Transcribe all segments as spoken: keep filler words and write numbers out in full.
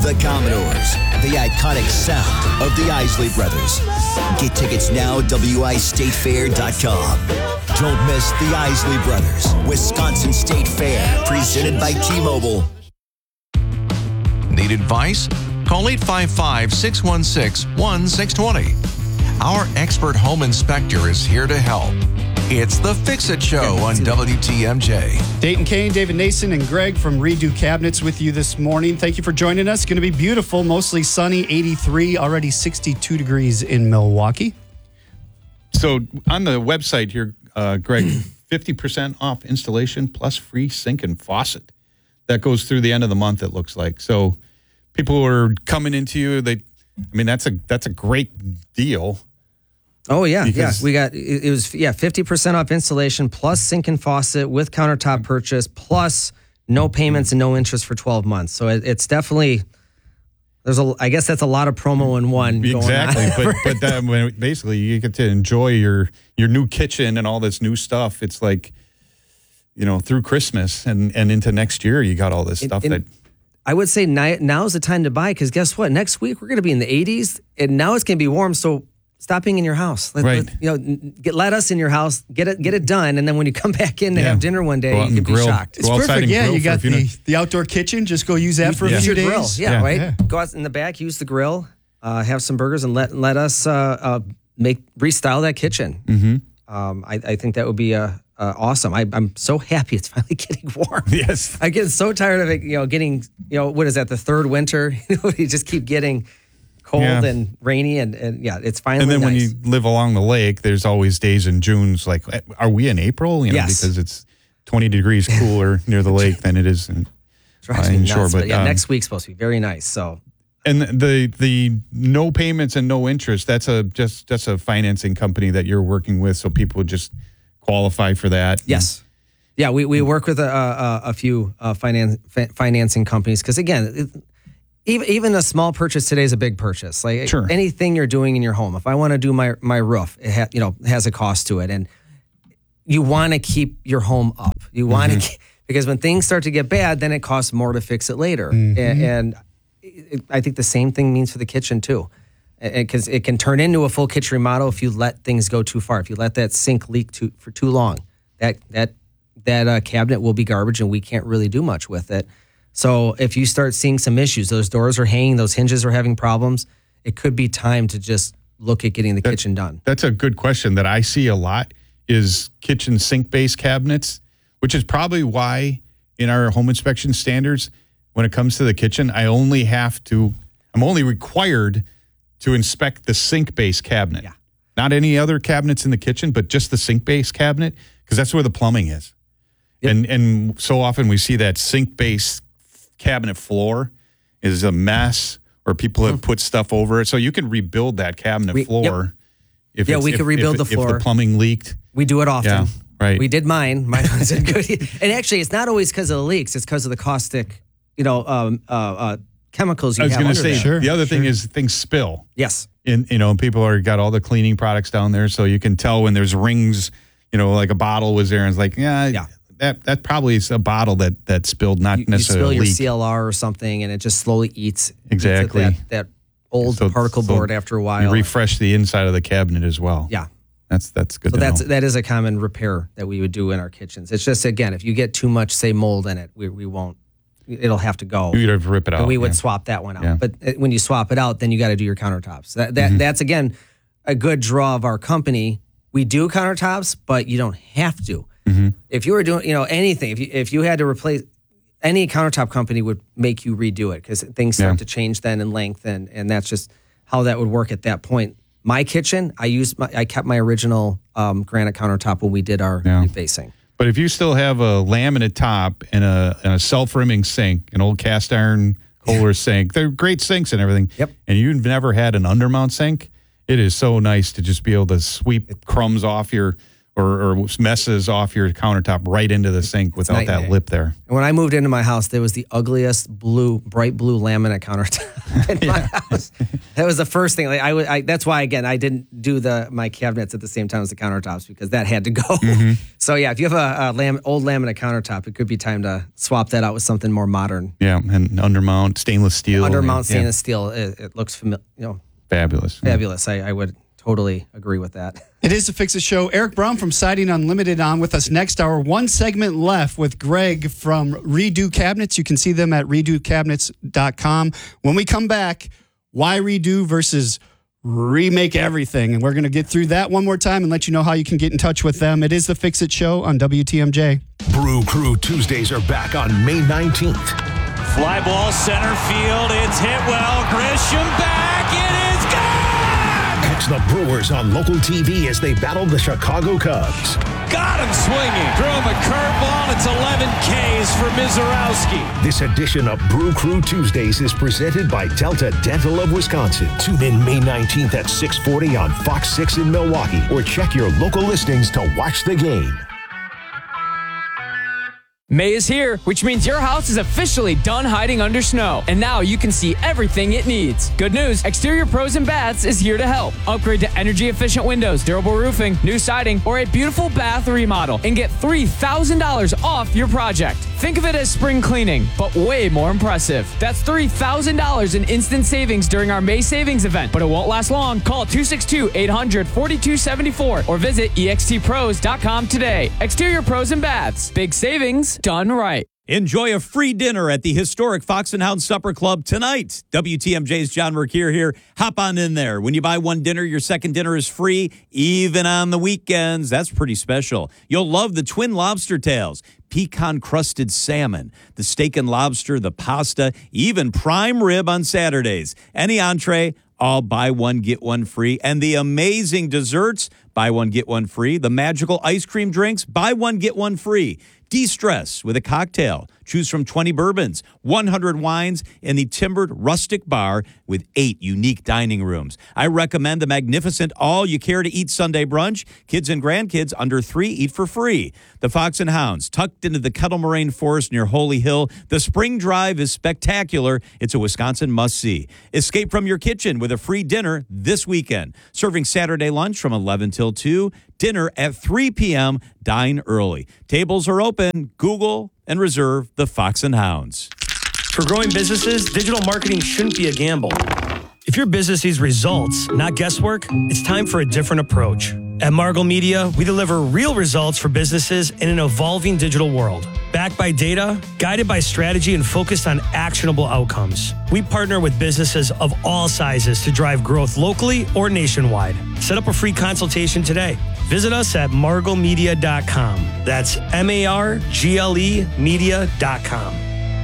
The Commodores, the iconic sound of the Isley Brothers. Get tickets now at W I State Fair dot com. Don't miss the Isley Brothers, Wisconsin State Fair, presented by T-Mobile. Need advice? Call eight five five, six one six, one six two zero. Our expert home inspector is here to help. It's the Fix-It Show on W T M J. Dayton Kane, David Nason, and Greg from Redo Cabinets with you this morning. Thank you for joining us. It's going to be beautiful, mostly sunny, eighty-three, already sixty-two degrees in Milwaukee. So on the website here, uh, Greg, fifty percent off installation plus free sink and faucet. That goes through the end of the month, it looks like. So people are coming into you. They, I mean, that's a that's a great deal. Oh, yeah. Yeah. We got, it was, yeah, fifty percent off installation plus sink and faucet with countertop purchase plus no payments and no interest for twelve months. So it, it's definitely, there's a, I guess that's a lot of promo in one. Exactly. Going on. but but that, when basically you get to enjoy your, your new kitchen and all this new stuff. It's like, you know, through Christmas and, and into next year, you got all this stuff and, that. I would say now, now's the time to buy because guess what? Next week we're going to be in the eighties and now it's going to be warm. So stop being in your house. Let, right. let, you know, get, let us in your house, get it get it done, and then when you come back in to yeah. have dinner one day, you can be shocked. It's perfect. Yeah, you got the, the outdoor kitchen. Just go use that for use a few your days. Grill. Yeah, yeah. right? Yeah. Go out in the back, use the grill, uh, have some burgers, and let let us uh, uh, make restyle that kitchen. Mm-hmm. Um, I, I think that would be uh, uh, awesome. I, I'm so happy it's finally getting warm. Yes. I get so tired of it, you know, getting, you know, what is that, the third winter? You know, you just keep getting cold Yeah. and rainy, and, and yeah, it's finally And then nice. when you live along the lake, there's always days in June's like, are we in April? You know, Yes. because it's twenty degrees cooler near the lake than it is in, drives uh, me in nuts, shore. but, But yeah, um, next week's supposed to be very nice. So and the the no payments and no interest, that's a just that's a financing company that you're working with, so people would just qualify for that. yes, yeah, we, we work with a, a, a few uh, finance fi- financing companies because again, it, even even a small purchase today is a big purchase. Like Sure. anything you're doing in your home, if I want to do my my roof, it ha, you know has a cost to it, and you want to keep your home up. You want to Mm-hmm. because when things start to get bad, then it costs more to fix it later, Mm-hmm. and, and it, I think the same thing means for the kitchen too. Because it can turn into a full kitchen remodel if you let things go too far. If you let that sink leak too, for too long, that that that uh, cabinet will be garbage, and we can't really do much with it. So if you start seeing some issues, those doors are hanging, those hinges are having problems, it could be time to just look at getting the That- kitchen done. That's a good question that I see a lot is kitchen sink-based cabinets, which is probably why in our home inspection standards, when it comes to the kitchen, I only have to, I'm only required to inspect the sink-based cabinet. Yeah. Not any other cabinets in the kitchen, but just the sink-based cabinet, because that's where the plumbing is. Yep. And and so often we see that sink-based cabinet floor is a mess, or people have put stuff over it. So you can rebuild that cabinet We- floor. If Yeah, it's- we if- could rebuild if, the floor. If the plumbing leaked. We do it often. Yeah, right. We did mine. Mine was in good. And actually, it's not always because of the leaks. It's because of the caustic, you know, um, uh, uh, chemicals you I was have going to under say, there. Sure, the other thing sure. is things spill. Yes. In, you know, people are got all the cleaning products down there, so you can tell when there's rings, you know, like a bottle was there, and it's like, yeah, Yeah. that that probably is a bottle that that spilled, not You, you necessarily spill your a leak. C L R or something, and it just slowly eats eats at Exactly. that, that old So- particle so board after a while. You refresh the inside of the cabinet as well. Yeah. That's that's good So to that's know. that is a common repair that we would do in our kitchens. It's just again, if you get too much, say mold in it, we we won't. It'll have to go. You'd have to rip it out. And we would yeah. swap that one out. Yeah. But uh, when you swap it out, then you got to do your countertops. That that Mm-hmm. that's again a good draw of our company. We do countertops, but you don't have to. Mm-hmm. If you were doing, you know, anything, if you if you had to replace any countertop company would make you redo it because things start Yeah. to change then in length, and and that's just how that would work at that point. My kitchen, I used my, I kept my original um, granite countertop when we did our Yeah. refacing. But if you still have a laminate top and a, and a self-rimming sink, an old cast iron Kohler sink, they're great sinks and everything. Yep. And you've never had an undermount sink, it is so nice to just be able to sweep crumbs off your or, or messes off your countertop right into the sink without night and that day. lip there. And when I moved into my house, there was the ugliest blue, bright blue laminate countertop in my house. That was the first thing. Like I, would- I, that's why again I didn't do the my cabinets at the same time as the countertops because that had to go. So yeah, if you have a, a lam- old laminate countertop, it could be time to swap that out with something more modern. Yeah, and undermount stainless steel. Undermount yeah. stainless steel. It, it looks familiar. You know, fabulous. fabulous. I, I would totally agree with that. It is the Fix It Show. Eric Brown from Siding Unlimited on with us next hour. One segment left with Greg from Redo Cabinets. You can see them at redo cabinets dot com. When we come back, why redo versus remake everything? And we're going to get through that one more time and let you know how you can get in touch with them. It is the Fix It Show on W T M J. Brew Crew Tuesdays are back on May nineteenth. Fly ball center field. It's hit well. Grisham back. It is gone! Catch the Brewers on local T V as they battle the Chicago Cubs. Got him swinging. Threw him a curveball. It's eleven Ks for Mizorowski. This edition of Brew Crew Tuesdays is presented by Delta Dental of Wisconsin. Tune in May nineteenth at six forty on Fox six in Milwaukee or check your local listings to watch the game. May is here, which means your house is officially done hiding under snow. And now you can see everything it needs. Good news, Exterior Pros and Baths is here to help. Upgrade to energy-efficient windows, durable roofing, new siding, or a beautiful bath remodel and get three thousand dollars off your project. Think of it as spring cleaning, but way more impressive. That's three thousand dollars in instant savings during our May savings event, but it won't last long. Call two six two, eight hundred, forty-two seventy-four or visit E X T pros dot com today. Exterior Pros and Baths. Big savings done right. Enjoy a free dinner at the historic Fox and Hound Supper Club tonight. W T M J's John Mercure here. Hop on in there. When you buy one dinner, your second dinner is free, even on the weekends. That's pretty special. You'll love the twin lobster tails, pecan-crusted salmon, the steak and lobster, the pasta, even prime rib on Saturdays. Any entree, all buy one, get one free. And the amazing desserts, buy one, get one free. The magical ice cream drinks, buy one, get one free. De-stress with a cocktail. Choose from twenty bourbons, one hundred wines, and the timbered rustic bar with eight unique dining rooms. I recommend the magnificent all-you-care-to-eat Sunday brunch. Kids and grandkids under three eat for free. The Fox and Hounds, tucked into the Kettle Moraine Forest near Holy Hill. The spring drive is spectacular. It's a Wisconsin must-see. Escape from your kitchen with a free dinner this weekend. Serving Saturday lunch from eleven till two. Dinner at three p.m. Dine early. Tables are open. Google and reserve the Fox and Hounds. For growing businesses, digital marketing shouldn't be a gamble. If your business needs results, not guesswork, it's time for a different approach. At Margot Media, we deliver real results for businesses in an evolving digital world. Backed by data, guided by strategy, and focused on actionable outcomes. We partner with businesses of all sizes to drive growth locally or nationwide. Set up a free consultation today. Visit us at margot media dot com. That's M A R G L E media dot com.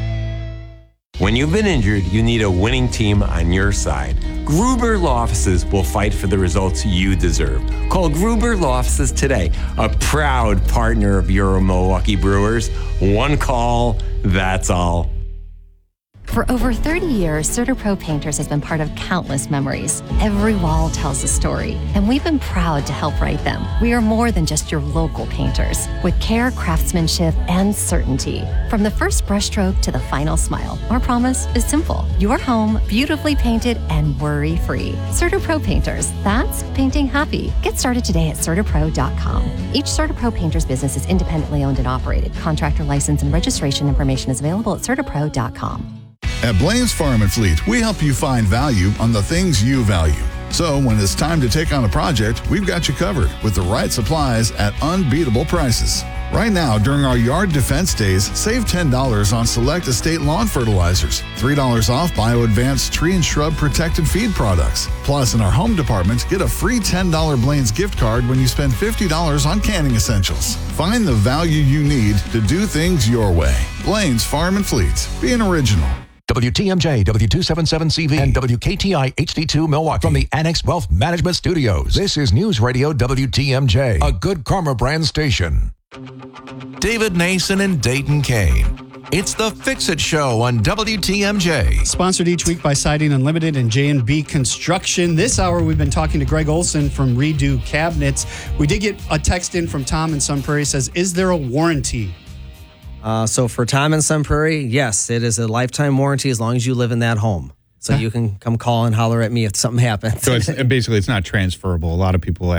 When you've been injured, you need a winning team on your side. Gruber Law Offices will fight for the results you deserve. Call Gruber Law Offices today, a proud partner of your Milwaukee Brewers. One call, that's all. For over thirty years, CertaPro Painters has been part of countless memories. Every wall tells a story, and we've been proud to help write them. We are more than just your local painters, with care, craftsmanship, and certainty. From the first brushstroke to the final smile, our promise is simple. Your home, beautifully painted and worry-free. CertaPro Painters, that's painting happy. Get started today at Certa Pro dot com. Each CertaPro Painters business is independently owned and operated. Contractor license and registration information is available at Certa Pro dot com. At Blaine's Farm and Fleet, we help you find value on the things you value. So when it's time to take on a project, we've got you covered with the right supplies at unbeatable prices. Right now, during our yard defense days, save ten dollars on select estate lawn fertilizers, three dollars off Bio Advanced tree and shrub protected feed products. Plus, in our home department, get a free ten dollars Blaine's gift card when you spend fifty dollars on canning essentials. Find the value you need to do things your way. Blaine's Farm and Fleet. Be an original. W T M J, W two seventy-seven C V, and W K T I H D two Milwaukee. From the Annex Wealth Management Studios, this is News Radio W T M J, a Good Karma brand station. David Nason and Dayton Kane. It's the Fix-It Show on W T M J. Sponsored each week by Siding Unlimited and J and B Construction. This hour, we've been talking to Greg Olson from Redo Cabinets. We did get a text in from Tom in Sun Prairie. Says, is there a warranty? Uh, so for Tom in Sun Prairie, yes, it is a lifetime warranty as long as you live in that home. So you can come call and holler at me if something happens. So it's, basically, it's not transferable. A lot of people ask,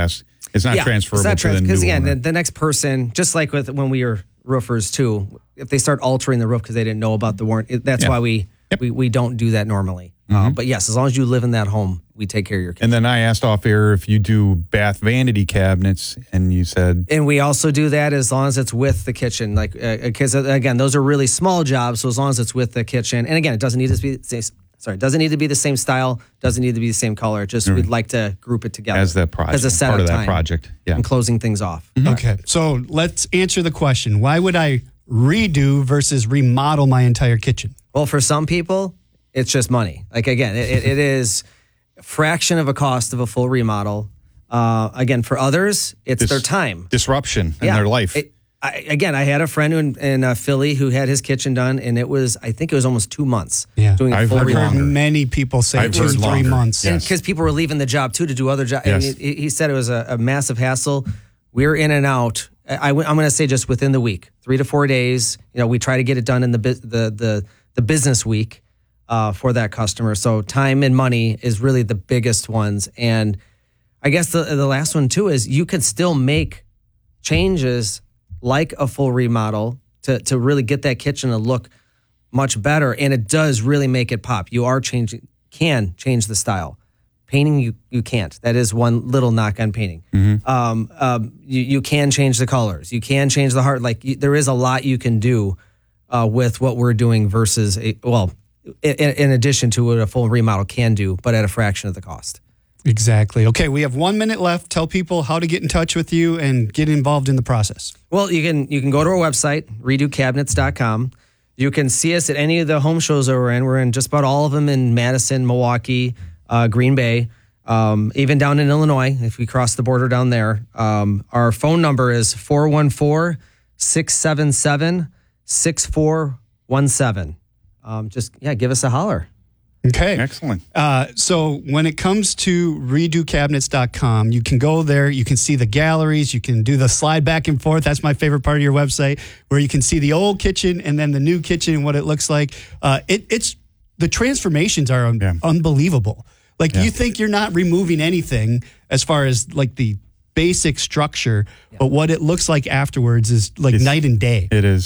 It's not Yeah, transferable it's not to the trans- new Because again, owner. the, the next person, just like with when we were roofers too, if they start altering the roof because they didn't know about the warranty, that's Yeah. why we, we we don't do that normally. Uh, but yes, as long as you live in that home, we take care of your kids. And then I asked off air if you do bath vanity cabinets, and you said And we also do that as long as it's with the kitchen, like because uh, again, those are really small jobs. So as long as it's with the kitchen, and again, it doesn't need to be sorry, it doesn't need to be the same style, doesn't need to be the same color. Just we'd like to group it together as that project, as a set part of of that time project. Yeah. and closing things off. Okay, so let's answer the question. Why would I redo versus remodel my entire kitchen? Well, for some people, it's just money. Like again, it, it, it is a fraction of a cost of a full remodel. Uh, again, for others, it's Dis- their time. disruption in Yeah. their life. It- I, again, I had a friend in, in uh, Philly who had his kitchen done, and it was, I think it was almost two months Yeah, doing a I've full I've heard remodel. many people say I've two, heard three longer. months. Yes. Because people were leaving the job too to do other jobs. Yes. And he, he said it was a, a massive hassle. We were in and out. I, am going to say just within the week, three to four days. You know, we try to get it done in the bu- the the, the business week uh, for that customer. So time and money is really the biggest ones. And I guess the the last one too is you can still make changes like a full remodel to to really get that kitchen to look much better, and it does really make it pop. You are changing, can change the style. Painting, you you can't. That is one little knock on painting. Um, um, you you can change the colors. You can change the heart. Like you, there is a lot you can do uh, with what we're doing versus a, well, in, in addition to what a full remodel can do, but at a fraction of the cost. Exactly. Okay, we have one minute left. Tell people how to get in touch with you and get involved in the process. Well, you can you can go to our website, redo cabinets dot com. You can see us at any of the home shows that we're in. We're in just about all of them in Madison, Milwaukee, uh, Green Bay, um, even down in Illinois, if we cross the border down there. Um, our phone number is four one four, six seven seven, six four one seven. Um, just, yeah, give us a holler. Okay. Excellent. Uh, so when it comes to redo cabinets dot com, you can go there. You can see the galleries. You can do the slide back and forth. That's my favorite part of your website, where you can see the old kitchen and then the new kitchen and what it looks like. Uh, it, it's the transformations are un- Yeah. unbelievable. Like Yeah. you think you're not removing anything as far as like the basic structure, but what it looks like afterwards is like It's- night and day. It is.